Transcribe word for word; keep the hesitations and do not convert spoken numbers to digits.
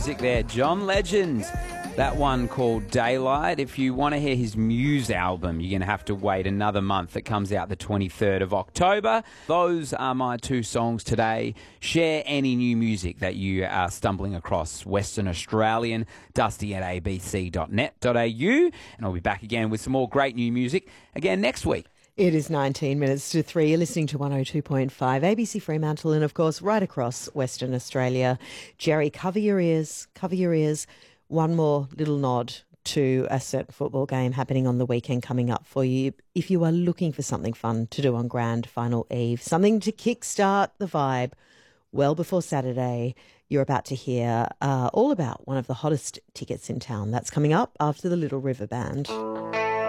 music there. John Legend. That one called Daylight. If you want to hear his Muse album, you're going to have to wait another month. It comes out the twenty-third of October. Those are my two songs today. Share any new music that you are stumbling across. Western Australian, dusty at a b c dot net dot a u. And I'll be back again with some more great new music again next week. It is nineteen minutes to three. You're listening to one oh two point five A B C Fremantle and, of course, right across Western Australia. Jerry, cover your ears, cover your ears. One more little nod to a certain football game happening on the weekend coming up for you. If you are looking for something fun to do on Grand Final Eve, something to kickstart the vibe well before Saturday, you're about to hear uh, all about one of the hottest tickets in town. That's coming up after the Little River Band.